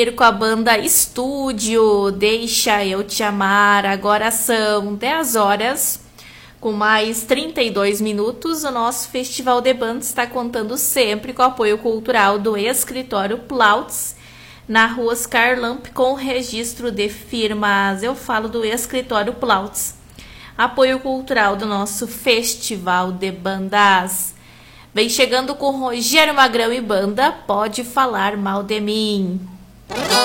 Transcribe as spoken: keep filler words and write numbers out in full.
ouvir com a banda Estúdio, Deixa Eu Te Amar. Agora são dez horas, com mais trinta e dois minutos. O nosso Festival de Bandas está contando sempre com o apoio cultural do Escritório Plautz, na rua Oscar Lamp, com registro de firmas. Eu falo do Escritório Plautz, apoio cultural do nosso Festival de Bandas. Vem chegando com Rogério Magrão e banda, Pode Falar Mal de Mim.